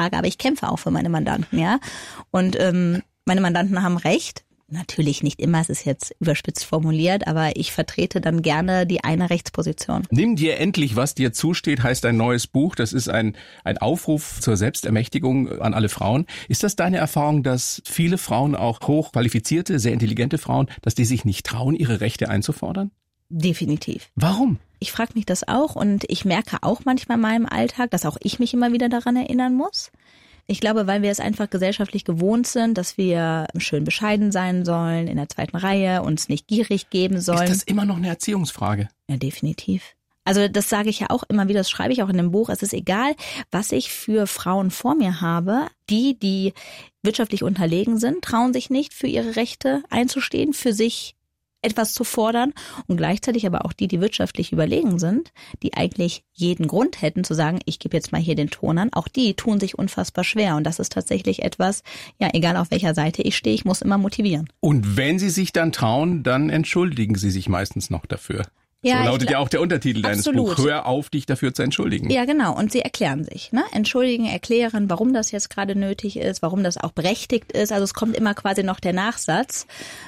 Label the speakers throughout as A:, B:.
A: sage, aber ich kämpfe auch für meine Mandanten, ja. Und meine Mandanten haben recht. Natürlich nicht immer, es ist jetzt überspitzt formuliert, aber ich vertrete dann gerne die eine Rechtsposition.
B: Nimm dir endlich, was dir zusteht, heißt ein neues Buch. Das ist ein Aufruf zur Selbstermächtigung an alle Frauen. Ist das deine Erfahrung, dass viele Frauen, auch hochqualifizierte, sehr intelligente Frauen, dass die sich nicht trauen, ihre Rechte einzufordern?
A: Definitiv.
B: Warum?
A: Ich frage mich das auch und ich merke auch manchmal in meinem Alltag, dass auch ich mich immer wieder daran erinnern muss. Ich glaube, weil wir es einfach gesellschaftlich gewohnt sind, dass wir schön bescheiden sein sollen, in der zweiten Reihe, uns nicht gierig geben sollen.
B: Ist das immer noch eine Erziehungsfrage?
A: Ja, definitiv. Also das sage ich ja auch immer wieder, das schreibe ich auch in dem Buch. Es ist egal, was ich für Frauen vor mir habe, die wirtschaftlich unterlegen sind, trauen sich nicht, für ihre Rechte einzustehen, für sich etwas zu fordern und gleichzeitig aber auch die wirtschaftlich überlegen sind, die eigentlich jeden Grund hätten zu sagen, ich gebe jetzt mal hier den Ton an, auch die tun sich unfassbar schwer und das ist tatsächlich etwas, ja, egal auf welcher Seite ich stehe, ich muss immer motivieren.
B: Und wenn sie sich dann trauen, dann entschuldigen sie sich meistens noch dafür. Ja, so lautet ja auch der Untertitel deines Buchs. Hör auf, dich dafür zu entschuldigen.
A: Ja, genau. Und sie erklären sich, ne? Entschuldigen, erklären, warum das jetzt gerade nötig ist, warum das auch berechtigt ist. Also es kommt immer quasi noch der Nachsatz.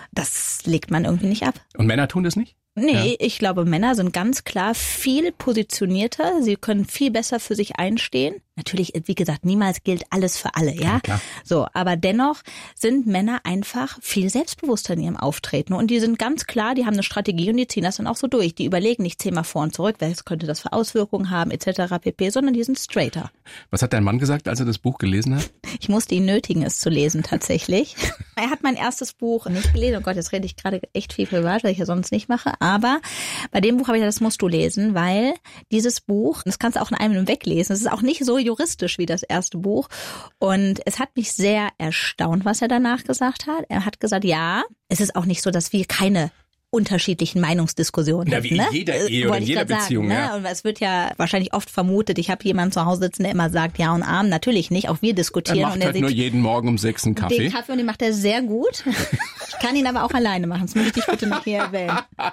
A: Das legt man irgendwie nicht ab.
B: Und Männer tun das nicht?
A: Nee, ich glaube, Männer sind ganz klar viel positionierter. Sie können viel besser für sich einstehen. Natürlich, wie gesagt, niemals gilt alles für alle, ja?
B: Klar.
A: So, aber dennoch sind Männer einfach viel selbstbewusster in ihrem Auftreten. Und die sind ganz klar, die haben eine Strategie und die ziehen das dann auch so durch. Die überlegen nicht 10-mal vor und zurück, was könnte das für Auswirkungen haben, etc. pp., sondern die sind straighter.
B: Was hat dein Mann gesagt, als er das Buch gelesen hat?
A: Ich musste ihn nötigen, es zu lesen, tatsächlich. Er hat mein erstes Buch nicht gelesen. Oh Gott, jetzt rede ich gerade echt viel privat, was ich ja sonst nicht mache. Aber bei dem Buch habe ich gesagt, das musst du lesen, weil dieses Buch, das kannst du auch in einem weglesen. Es ist auch nicht so juristisch wie das erste Buch. Und es hat mich sehr erstaunt, was er danach gesagt hat. Er hat gesagt, ja, es ist auch nicht so, dass wir keine unterschiedlichen Meinungsdiskussionen
B: hätten. Ja, wie in jeder Ehe oder in jeder Beziehung.
A: Sagen, ne? Und es wird ja wahrscheinlich oft vermutet, ich habe jemanden zu Hause sitzen, der immer sagt Ja und Amen. Natürlich nicht, auch wir diskutieren.
B: Er macht
A: und er
B: halt nur jeden Morgen um 6 einen Kaffee.
A: Den Kaffee und den macht er sehr gut. Ich kann ihn aber auch alleine machen, das möchte ich bitte noch hier erwähnen.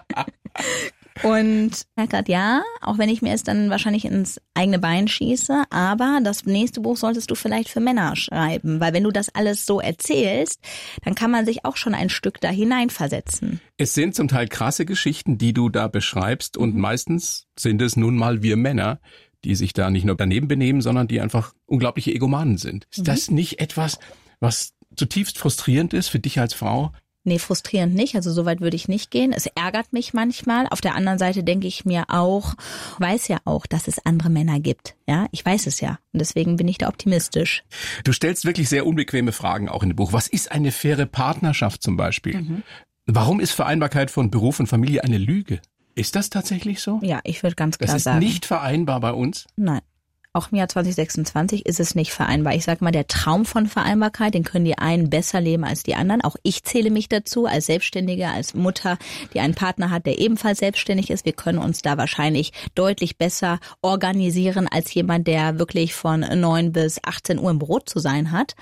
A: Und er hat gesagt, ja, auch wenn ich mir es dann wahrscheinlich ins eigene Bein schieße, aber das nächste Buch solltest du vielleicht für Männer schreiben, weil wenn du das alles so erzählst, dann kann man sich auch schon ein Stück da hineinversetzen.
B: Es sind zum Teil krasse Geschichten, die du da beschreibst und meistens sind es nun mal wir Männer, die sich da nicht nur daneben benehmen, sondern die einfach unglaubliche Egomanen sind. Ist das nicht etwas, was zutiefst frustrierend ist für dich als Frau?
A: Nee, frustrierend nicht. Also so weit würde ich nicht gehen. Es ärgert mich manchmal. Auf der anderen Seite denke ich mir auch, weiß ja auch, dass es andere Männer gibt. Ja, ich weiß es ja. Und deswegen bin ich da optimistisch.
B: Du stellst wirklich sehr unbequeme Fragen auch in dem Buch. Was ist eine faire Partnerschaft zum Beispiel? Warum ist Vereinbarkeit von Beruf und Familie eine Lüge? Ist das tatsächlich so?
A: Ja, ich würde ganz klar sagen.
B: Das ist nicht vereinbar bei uns?
A: Nein. Auch im Jahr 2026 ist es nicht vereinbar. Ich sage mal, der Traum von Vereinbarkeit, den können die einen besser leben als die anderen. Auch ich zähle mich dazu als Selbstständige, als Mutter, die einen Partner hat, der ebenfalls selbstständig ist. Wir können uns da wahrscheinlich deutlich besser organisieren als jemand, der wirklich von 9 bis 18 Uhr im Büro zu sein hat.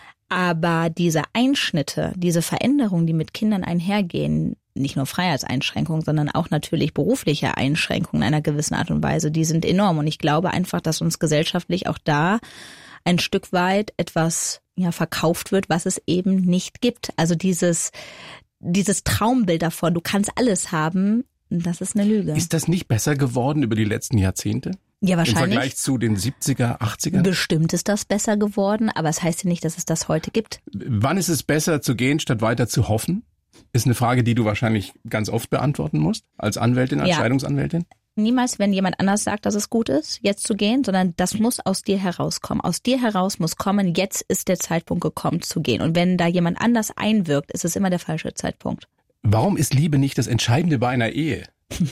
A: Aber diese Einschnitte, diese Veränderungen, die mit Kindern einhergehen, nicht nur Freiheitseinschränkungen, sondern auch natürlich berufliche Einschränkungen in einer gewissen Art und Weise, die sind enorm. Und ich glaube einfach, dass uns gesellschaftlich auch da ein Stück weit etwas verkauft wird, was es eben nicht gibt. Also dieses Traumbild davon, du kannst alles haben, das ist eine Lüge.
B: Ist das nicht besser geworden über die letzten Jahrzehnte?
A: Ja, wahrscheinlich.
B: Im Vergleich zu den 70er, 80ern?
A: Bestimmt ist das besser geworden, aber es heißt ja nicht, dass es das heute gibt.
B: Wann ist es besser zu gehen, statt weiter zu hoffen? Ist eine Frage, die du wahrscheinlich ganz oft beantworten musst, als Anwältin, als Scheidungsanwältin.
A: Niemals, wenn jemand anders sagt, dass es gut ist, jetzt zu gehen, sondern das muss aus dir herauskommen. Aus dir heraus muss kommen, jetzt ist der Zeitpunkt gekommen zu gehen. Und wenn da jemand anders einwirkt, ist es immer der falsche Zeitpunkt.
B: Warum ist Liebe nicht das Entscheidende bei einer Ehe?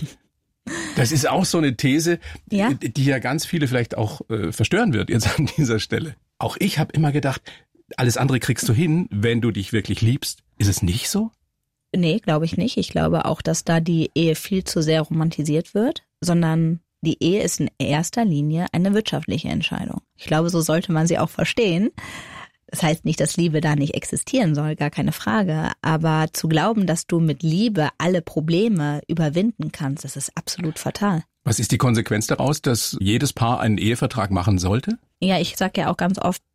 B: Das ist auch so eine These, die ja ganz viele vielleicht auch verstören wird jetzt an dieser Stelle. Auch ich habe immer gedacht, alles andere kriegst du hin, wenn du dich wirklich liebst. Ist es nicht so?
A: Nee, glaube ich nicht. Ich glaube auch, dass da die Ehe viel zu sehr romantisiert wird, sondern die Ehe ist in erster Linie eine wirtschaftliche Entscheidung. Ich glaube, so sollte man sie auch verstehen. Das heißt nicht, dass Liebe da nicht existieren soll, gar keine Frage. Aber zu glauben, dass du mit Liebe alle Probleme überwinden kannst, das ist absolut fatal.
B: Was ist die Konsequenz daraus, dass jedes Paar einen Ehevertrag machen sollte?
A: Ja, ich sage ja auch ganz oft,